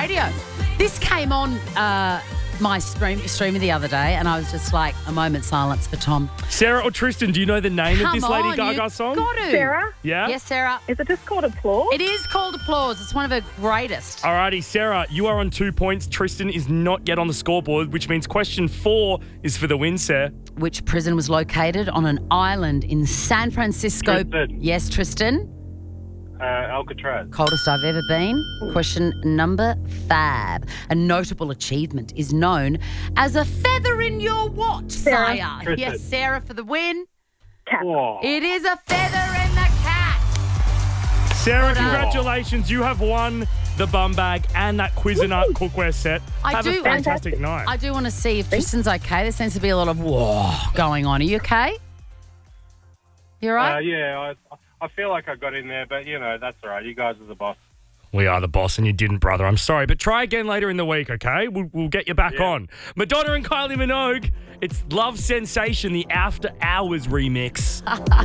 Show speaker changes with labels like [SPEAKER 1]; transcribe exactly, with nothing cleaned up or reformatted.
[SPEAKER 1] radio. This came on uh, my stream, streamer the other day, and I was just like, a moment's silence for Tom.
[SPEAKER 2] Sarah or Tristan, do you know the name
[SPEAKER 1] Come
[SPEAKER 2] of this Lady
[SPEAKER 1] on,
[SPEAKER 2] Gaga
[SPEAKER 1] you
[SPEAKER 2] song?
[SPEAKER 1] got to.
[SPEAKER 3] Sarah?
[SPEAKER 2] Yeah?
[SPEAKER 1] Yes, Sarah.
[SPEAKER 3] Is it just called Applause?
[SPEAKER 1] It is called Applause. It's one of her greatest.
[SPEAKER 2] Alrighty, Sarah, you are on two points. Tristan is not yet on the scoreboard, which means question four is for the win, Sarah.
[SPEAKER 1] Which prison was located on an island in San Francisco?
[SPEAKER 4] Tristan.
[SPEAKER 1] Yes, Tristan.
[SPEAKER 4] Uh, Alcatraz.
[SPEAKER 1] Coldest I've ever been. Question number five. A notable achievement is known as a feather in your what,
[SPEAKER 3] Sarah.
[SPEAKER 1] sire?
[SPEAKER 4] Tristan.
[SPEAKER 1] Yes, Sarah for the win.
[SPEAKER 3] Cap.
[SPEAKER 4] Whoa.
[SPEAKER 1] It is a feather in the cap.
[SPEAKER 2] Sarah,
[SPEAKER 1] done.
[SPEAKER 2] congratulations. You have won the bum bag and that Cuisinart cookware set.
[SPEAKER 1] I
[SPEAKER 2] have
[SPEAKER 1] do-
[SPEAKER 2] a fantastic night.
[SPEAKER 1] I do want to see if Tristan's okay. There seems to be a lot of whoa going on. Are you okay? You all
[SPEAKER 4] Uh,
[SPEAKER 1] right?
[SPEAKER 4] yeah, I, I feel like I got in there, but, you know, that's all right. You guys are the boss.
[SPEAKER 2] We are the boss and you didn't, brother. I'm sorry, but try again later in the week, okay? We'll, we'll get you back
[SPEAKER 4] Yeah.
[SPEAKER 2] on. Madonna and Kylie Minogue, it's Love Sensation, the After Hours remix.